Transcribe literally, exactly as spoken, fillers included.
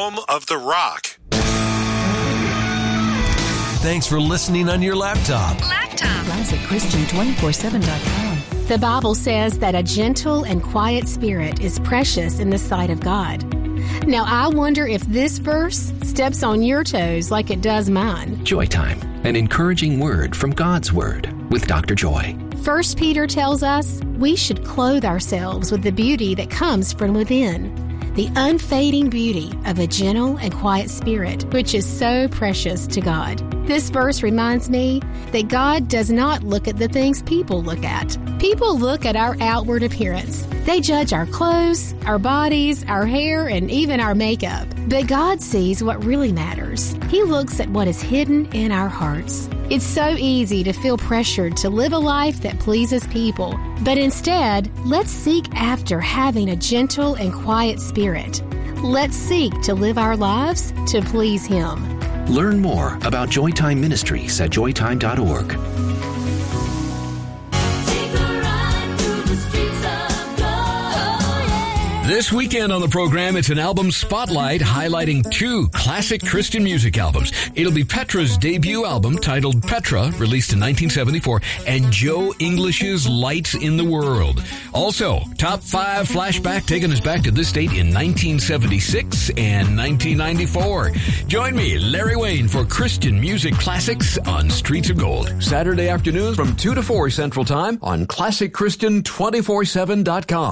home of the rock. Thanks for listening on your laptop. Laptop. Classic Christian two four seven dot com. The Bible says that a gentle and quiet spirit is precious in the sight of God. Now, I wonder if this verse steps on your toes like it does mine. Joy Time, an encouraging word from God's Word with Doctor Joy. First Peter tells us we should clothe ourselves with the beauty that comes from within, the unfading beauty of a gentle and quiet spirit, which is so precious to God. This verse reminds me that God does not look at the things people look at. People look at our outward appearance. They judge our clothes, our bodies, our hair, and even our makeup. But God sees what really matters. He looks at what is hidden in our hearts. It's so easy to feel pressured to live a life that pleases people. But instead, let's seek after having a gentle and quiet spirit. Let's seek to live our lives to please Him. Learn more about Joytime Ministries at joytime dot org. This weekend on the program, it's an album spotlight highlighting two classic Christian music albums. It'll be Petra's debut album titled Petra, released in nineteen seventy-four, and Joe English's Lights in the World. Also, Top five Flashback taking us back to this date in nineteen seventy-six and nineteen ninety-four. Join me, Larry Wayne, for Christian Music Classics on Streets of Gold. Saturday afternoons from two to four Central Time on classic christian two four seven dot com.